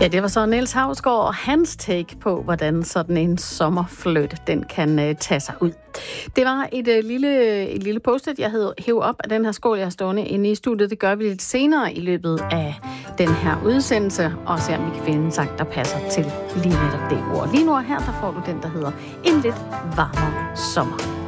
Ja, det var så Niels Hausgaard og hans take på, hvordan sådan en sommerfløjt, den kan tage sig ud. Det var et lille post-it, jeg havde hævet op af den her skål, jeg har stående inde i studiet. Det gør vi lidt senere i løbet af den her udsendelse, og se om vi kan finde en sang, der passer til lige netop det ord. Lige nu her, der får du den, der hedder En lidt varmere sommer.